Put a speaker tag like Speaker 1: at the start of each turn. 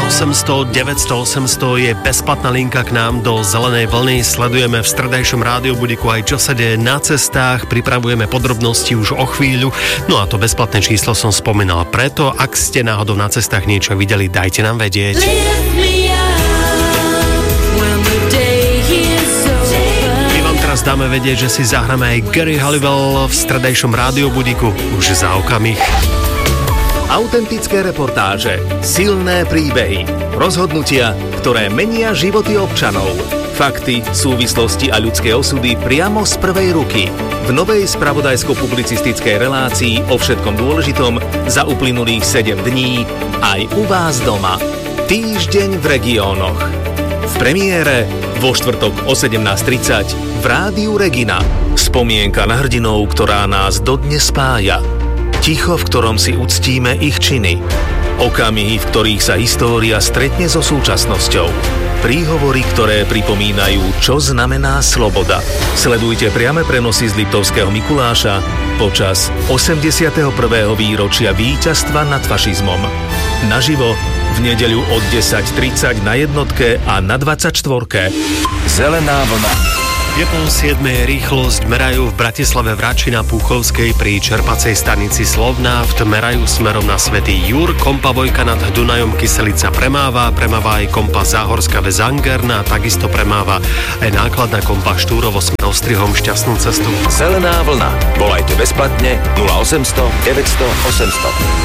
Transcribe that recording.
Speaker 1: 0800 900 800 je bezplatná linka k nám do Zelenej vlny. Sledujeme v stredajšom rádiobudíku aj čo sa deje na cestách, pripravujeme podrobnosti už o chvíľu. No a to bezplatné číslo som spomínal preto, ak ste náhodou na cestách niečo videli, dajte nám vedieť. My vám teraz dáme vedieť, že si zahráme aj Gary Halliwell v stredajšom rádiobudíku už za okamih.
Speaker 2: Autentické reportáže, silné príbehy, rozhodnutia, ktoré menia životy občanov, fakty, súvislosti a ľudské osudy priamo z prvej ruky. V novej spravodajsko-publicistickej relácii o všetkom dôležitom za uplynulých 7 dní aj u vás doma. Týždeň v regiónoch. V premiére vo štvrtok o 17:30 v Rádiu Regina. Spomienka na hrdinov, ktorá nás dodnes spája. Ticho, v ktorom si uctíme ich činy. Okamihy, v ktorých sa história stretne so súčasnosťou. Príhovory, ktoré pripomínajú, čo znamená sloboda. Sledujte priame prenosy z Liptovského Mikuláša počas 81. výročia víťazstva nad fašizmom. Naživo v nedeľu od 10:30 na jednotke a na 24.
Speaker 3: Zelená vlna.
Speaker 1: Je pol 7, rýchlosť merajú v Bratislave v Rači na Púchovskej pri čerpacej stanici Slovnaft, merajú smerom na Svätý Jur, kompa Vojka nad Dunajom Kyselica premáva aj kompa Záhorská Ves Angerna, takisto premáva aj nákladná kompa Štúrovo s Ostrihom. Šťastnú cestu.
Speaker 3: Zelená vlna. Volajte bezplatne 0800 900 800.